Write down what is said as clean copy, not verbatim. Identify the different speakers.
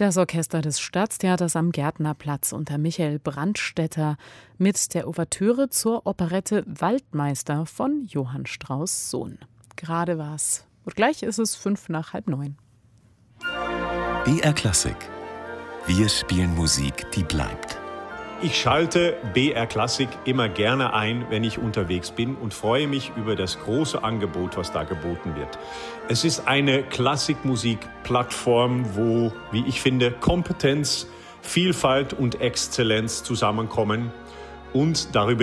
Speaker 1: Das Orchester des Staatstheaters am Gärtnerplatz unter Michael Brandstätter mit der Ouvertüre zur Operette Waldmeister von Johann Strauss Sohn. Gerade war's. Und gleich ist es 8:55.
Speaker 2: BR Klassik. Wir spielen Musik, die bleibt.
Speaker 3: Ich schalte BR Klassik immer gerne ein, wenn ich unterwegs bin und freue mich über das große Angebot, was da geboten wird. Es ist eine Klassikmusik-Plattform, wo, wie ich finde, Kompetenz, Vielfalt und Exzellenz zusammenkommen und darüber